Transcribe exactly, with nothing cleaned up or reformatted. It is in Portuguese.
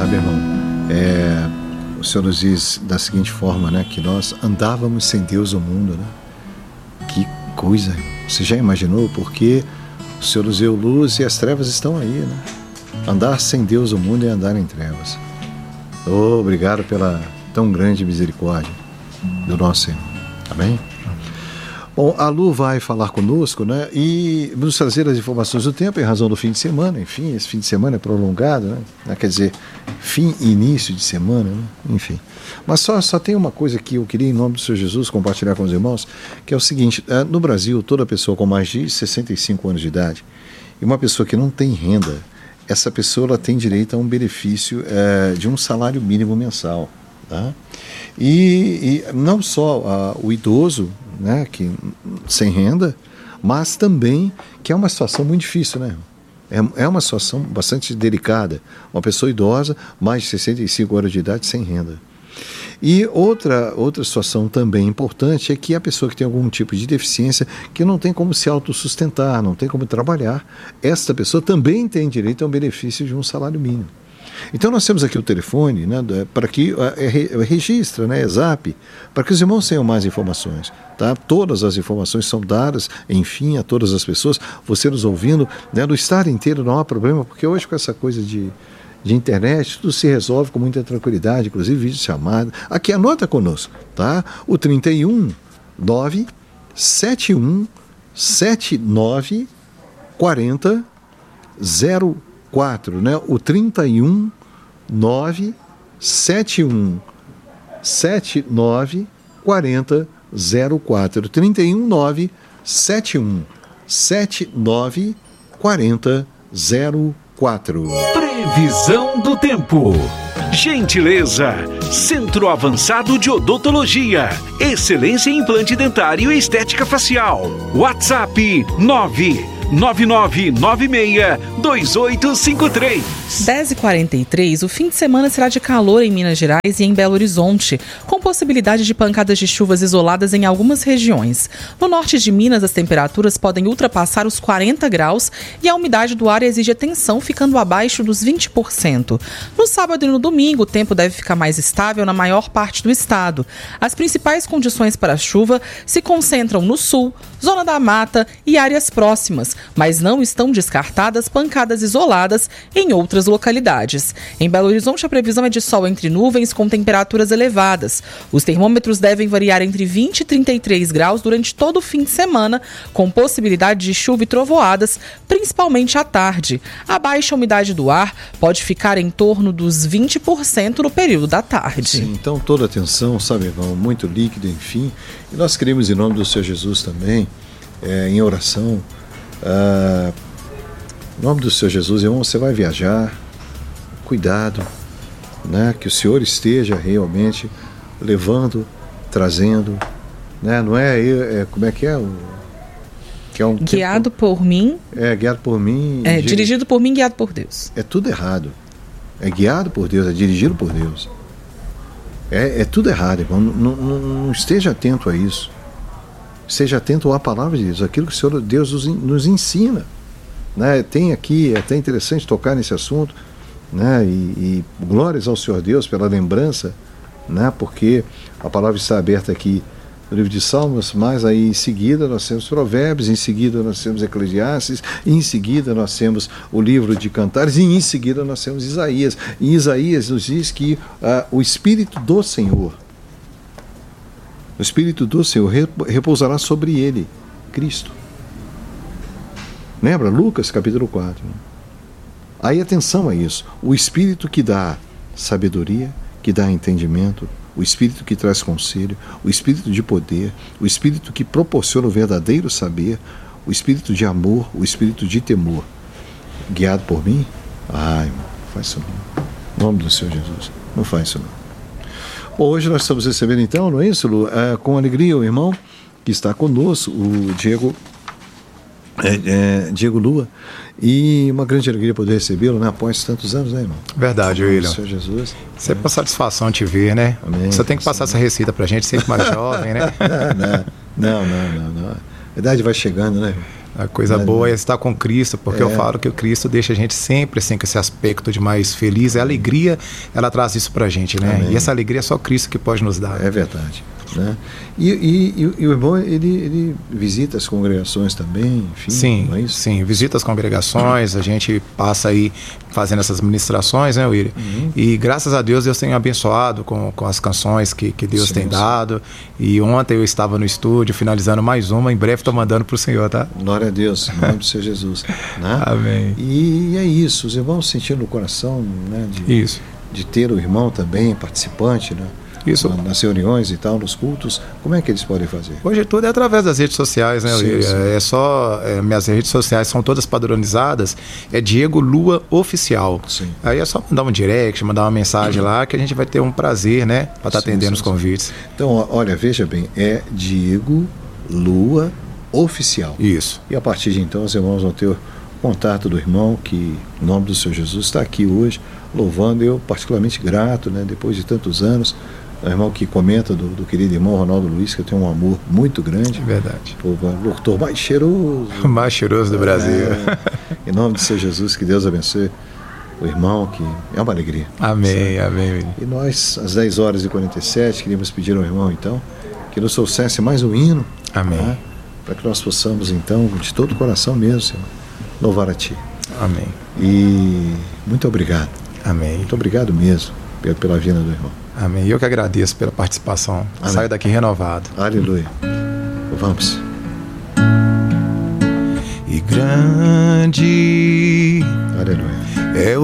Sabe, irmão, é, o Senhor nos diz da seguinte forma, né, que nós andávamos sem Deus no mundo, né? Que coisa, você já imaginou? Porque o Senhor nos deu luz e as trevas estão aí, né? Andar sem Deus no mundo é andar em trevas. Oh, obrigado pela tão grande misericórdia do nosso Senhor. Amém? Bom, a Lu vai falar conosco, né, e nos trazer as informações do tempo em razão do fim de semana. Enfim, esse fim de semana é prolongado, né? Quer dizer, fim e início de semana, né? Enfim. Mas só, só tem uma coisa que eu queria, em nome do Senhor Jesus, compartilhar com os irmãos, que é o seguinte: no Brasil, toda pessoa com mais de sessenta e cinco anos de idade e uma pessoa que não tem renda, essa pessoa ela tem direito a um benefício é, de um salário mínimo mensal. Tá? E, e não só uh, o idoso, né, que, sem renda, mas também que é uma situação muito difícil, né? É, é uma situação bastante delicada. Uma pessoa idosa, mais de sessenta e cinco anos de idade, sem renda. E outra, outra situação também importante é que a pessoa que tem algum tipo de deficiência, que não tem como se autossustentar, não tem como trabalhar, esta pessoa também tem direito a um benefício de um salário mínimo. Então nós temos aqui o telefone, né, para que é, é, registra, né, é zap, para que os irmãos tenham mais informações. Tá? Todas as informações são dadas, enfim, a todas as pessoas. Você nos ouvindo, né, no estado inteiro não há problema, porque hoje com essa coisa de, de internet, tudo se resolve com muita tranquilidade, inclusive vídeo chamada. Aqui, anota conosco, tá? O trinta e um, nove, setenta e um, setenta e nove, quarenta, zero quatro, né? O trinta e um, nove, setenta e um, setenta e nove, quarenta, zero quatro. trinta e um, nove, setenta e um, setenta e nove, quarenta, zero quatro. Previsão do tempo. Gentileza. Centro Avançado de Odontologia. Excelência em implante dentário e estética facial. WhatsApp nove nove nove nove seis dois oito cinco três. dez e quarenta e três, o fim de semana será de calor em Minas Gerais e em Belo Horizonte, com possibilidade de pancadas de chuvas isoladas em algumas regiões. No norte de Minas, as temperaturas podem ultrapassar os quarenta graus e a umidade do ar exige atenção, ficando abaixo dos vinte por cento. No sábado e no domingo, o tempo deve ficar mais estável na maior parte do estado. As principais condições para a chuva se concentram no sul, zona da mata e áreas próximas, mas não estão descartadas pancadas isoladas em outras localidades. Em Belo Horizonte, a previsão é de sol entre nuvens com temperaturas elevadas. Os termômetros devem variar entre vinte e trinta e três graus durante todo o fim de semana, com possibilidade de chuva e trovoadas, principalmente à tarde. A baixa umidade do ar pode ficar em torno dos vinte por cento no período da tarde. Sim, então toda atenção, sabe, irmão, muito líquido, enfim. E nós queremos, em nome do Senhor Jesus também, é, em oração, Uh, em nome do Senhor Jesus, irmão, você vai viajar, cuidado, né, que o Senhor esteja realmente levando, trazendo, né, não é, é como é que é? O, que é um guiado tempo, por mim. É, guiado por mim. É, dirigido por mim, guiado por Deus. É tudo errado. É guiado por Deus, é dirigido por Deus. É, é tudo errado, irmão. Não, não, não esteja atento a isso. Seja atento à palavra de Deus, aquilo que o Senhor Deus nos, nos ensina. Né? Tem aqui, é até interessante tocar nesse assunto, né? e, e glórias ao Senhor Deus pela lembrança, né? Porque a palavra está aberta aqui no livro de Salmos, mas aí em seguida nós temos Provérbios, em seguida nós temos Eclesiastes, em seguida nós temos o livro de Cantares, e em seguida nós temos Isaías. E Isaías nos diz que uh, o Espírito do Senhor, o Espírito do Senhor repousará sobre ele, Cristo. Lembra? Lucas capítulo quatro. Aí atenção a isso. O Espírito que dá sabedoria, que dá entendimento, o Espírito que traz conselho, o Espírito de poder, o Espírito que proporciona o verdadeiro saber, o Espírito de amor, o Espírito de temor. Guiado por mim? Ai, irmão, não faz isso não. Em nome do Senhor Jesus, não faz isso não. Hoje nós estamos recebendo então, não é isso, Lu? É, com alegria o irmão que está conosco, o Diego, é, é, Diego Lua, e uma grande alegria poder recebê-lo, né, após tantos anos, né, irmão? Verdade, William. Senhor Jesus. Sempre é. Uma satisfação te ver, né? Amém. Você tem que passar essa receita pra gente, sempre mais jovem, né? Não, não, não, não, não. A idade vai chegando, né? A coisa Mas, boa é estar com Cristo, porque é. eu falo que o Cristo deixa a gente sempre assim, com esse aspecto de mais feliz. A alegria, ela traz isso pra gente, né? Amém. E essa alegria é só Cristo que pode nos dar. É verdade. Né? E, e, e, e o irmão, ele, ele visita as congregações também, enfim, Sim, não é isso? sim, visita as congregações, a gente passa aí fazendo essas ministrações, né, William? Uhum. E graças a Deus, Deus tem abençoado com, com as canções que, que Deus Sim, tem sim. dado. E ontem eu estava no estúdio finalizando mais uma, em breve estou mandando para o Senhor, tá? Glória a Deus, em nome do Senhor Jesus. Né? Amém. E é isso, os irmãos sentindo no coração, né, de, Isso. de ter o irmão também participante, né? Isso. Na- nas reuniões e tal, nos cultos, como é que eles podem fazer? Hoje tudo é através das redes sociais, né, Sim, William? sim. É só. é, minhas redes sociais são todas padronizadas. É Diego Lua Oficial. Sim. Aí é só mandar um direct, mandar uma mensagem lá, que a gente vai ter um prazer, né? Para estar Sim, atendendo sim, os convites. Então, ó, olha, veja bem, é Diego Lua Oficial. Isso. E a partir de então, os irmãos vão ter o contato do irmão, que, em nome do Senhor Jesus, está aqui hoje, louvando. Eu, particularmente grato, né, depois de tantos anos, o irmão que comenta do, do querido irmão Ronaldo Luiz, que eu tenho um amor muito grande. É verdade. O locutor mais cheiroso. O mais cheiroso do Brasil. É, em nome do Senhor Jesus, que Deus abençoe o irmão, que é uma alegria. Amém, amém, William. E nós, às dez horas e quarenta e sete, queríamos pedir ao irmão, então, que nos trouxesse mais um hino. Amém. Tá? Para que nós possamos, então, de todo o coração mesmo, Senhor, louvar a Ti. Amém. E muito obrigado. Amém. Muito obrigado mesmo pela, pela vinda do irmão. Amém. Eu que agradeço pela participação. Amém. Saio daqui renovado. Aleluia. Vamos. E grande Aleluia. é o